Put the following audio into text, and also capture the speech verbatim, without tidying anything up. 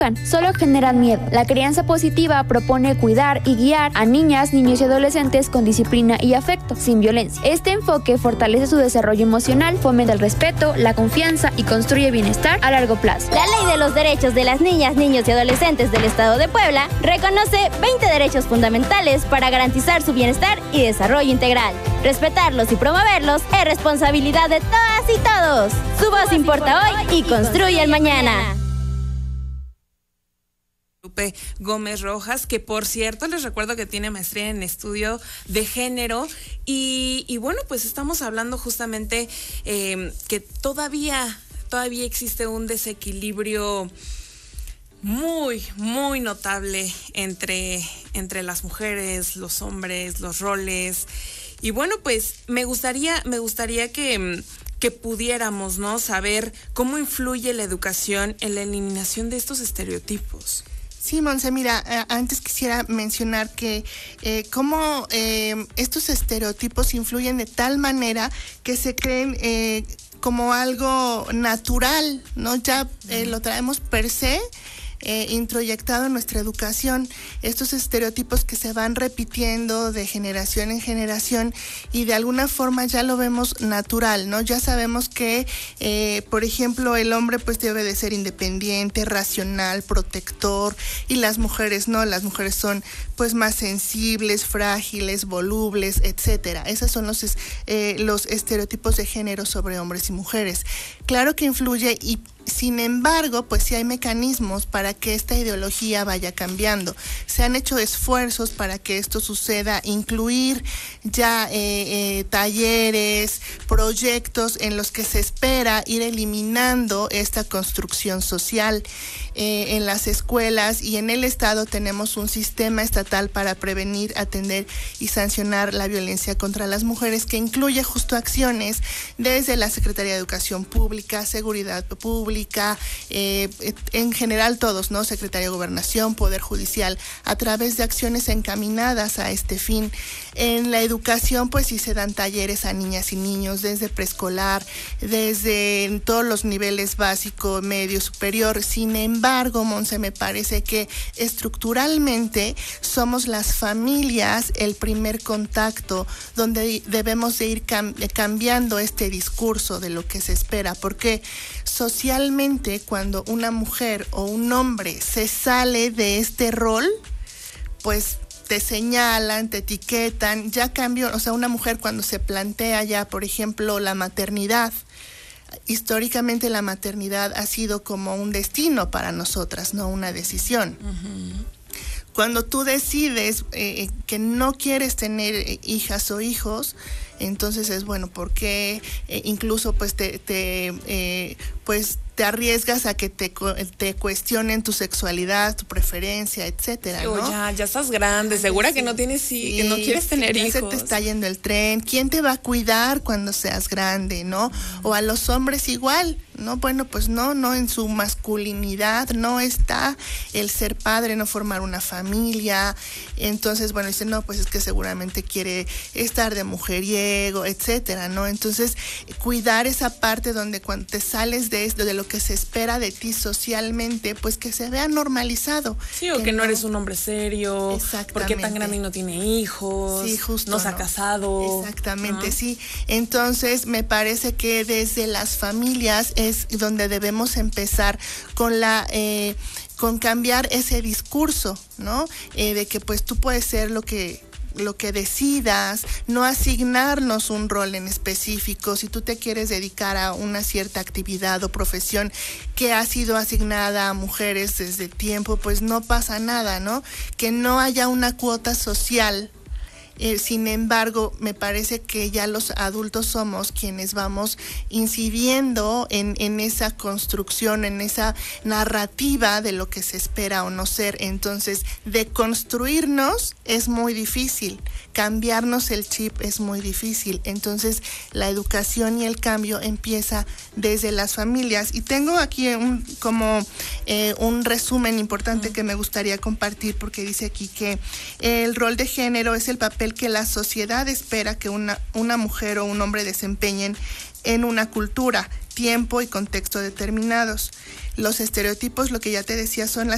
solo generan miedo. La crianza positiva propone cuidar y guiar a niñas, niños y adolescentes con disciplina y afecto, sin violencia. Este enfoque fortalece su desarrollo emocional, fomenta el respeto, la confianza y construye bienestar a largo plazo. La Ley de los Derechos de las Niñas, Niños y Adolescentes del Estado de Puebla reconoce veinte derechos fundamentales para garantizar su bienestar y desarrollo integral. Respetarlos y promoverlos es responsabilidad de todas y todos. Su voz importa hoy y construye el mañana. Lupe Gómez Rojas, que por cierto les recuerdo que tiene maestría en estudio de género y, y bueno, pues estamos hablando justamente eh, que todavía, todavía existe un desequilibrio muy, muy notable entre, entre las mujeres, los hombres, los roles. Y bueno, pues me gustaría, me gustaría que, que pudiéramos, ¿no?, saber cómo influye la educación en la eliminación de estos estereotipos. Sí, Monse, mira, eh, antes quisiera mencionar que eh, cómo eh, estos estereotipos influyen de tal manera que se creen eh, como algo natural, ¿no? Ya eh, lo traemos per se. Eh, introyectado en nuestra educación, estos estereotipos que se van repitiendo de generación en generación y de alguna forma ya lo vemos natural, ¿no? Ya sabemos que, eh, por ejemplo, el hombre pues debe de ser independiente, racional, protector, y las mujeres no, las mujeres son pues más sensibles, frágiles, volubles, etcétera. Esos son los, eh, los estereotipos de género sobre hombres y mujeres. Claro que influye y sin embargo, pues sí hay mecanismos para que esta ideología vaya cambiando. Se han hecho esfuerzos para que esto suceda, incluir ya eh, eh, talleres, proyectos en los que se espera ir eliminando esta construcción social. Eh, en las escuelas y en el Estado tenemos un sistema estatal para prevenir, atender y sancionar la violencia contra las mujeres, que incluye justo acciones desde la Secretaría de Educación Pública, Seguridad Pública, eh, en general todos, ¿no? Secretaría de Gobernación, Poder Judicial, a través de acciones encaminadas a este fin. En la educación, pues sí se dan talleres a niñas y niños desde preescolar, desde todos los niveles básico, medio, superior. Sin embargo, embargo, Monse, me parece que estructuralmente somos las familias el primer contacto donde debemos de ir cam- cambiando este discurso de lo que se espera, porque socialmente cuando una mujer o un hombre se sale de este rol, pues te señalan, te etiquetan, ya cambió, o sea, una mujer cuando se plantea ya, por ejemplo, la maternidad, históricamente la maternidad ha sido como un destino para nosotras, no una decisión. Uh-huh. Cuando tú decides eh, que no quieres tener hijas o hijos, entonces es bueno, porque eh, incluso pues te, te eh, pues te arriesgas a que te, te cuestionen tu sexualidad, tu preferencia, etcétera, ¿no? Oh, ya, ya estás grande, segura sí, que no tienes sí, que no quieres tener ya hijos. Se te está yendo el tren. ¿Quién te va a cuidar cuando seas grande, no? Uh-huh. O a los hombres igual, ¿no? Bueno, pues no, no en su masculinidad no está el ser padre, no formar una familia. Entonces, bueno, dice, no, pues es que seguramente quiere estar de mujeriego, etcétera, ¿no? Entonces, cuidar esa parte donde cuando te sales de esto, de lo que se espera de ti socialmente, pues que se vea normalizado. Sí, o que, que no, no eres un hombre serio, porque tan grande y no tiene hijos, sí, justo, no se ha no. casado. Exactamente, ¿no? Sí. Entonces, me parece que desde las familias es donde debemos empezar con la... Eh, con cambiar ese discurso, ¿no? Eh, de que pues tú puedes ser lo que... lo que decidas, no asignarnos un rol en específico. Si tú te quieres dedicar a una cierta actividad o profesión que ha sido asignada a mujeres desde tiempo, pues no pasa nada, ¿no? Que no haya una cuota social. Eh, sin embargo, me parece que ya los adultos somos quienes vamos incidiendo en, en esa construcción, en esa narrativa de lo que se espera o no ser. Entonces, deconstruirnos es muy difícil, cambiarnos el chip es muy difícil. Entonces, la educación y el cambio empieza desde las familias. Y tengo aquí un, como eh, un resumen importante uh-huh. que me gustaría compartir, porque dice aquí que el rol de género es el papel que la sociedad espera que una, una mujer o un hombre desempeñen en una cultura, tiempo y contexto determinados. Los estereotipos, lo que ya te decía, son las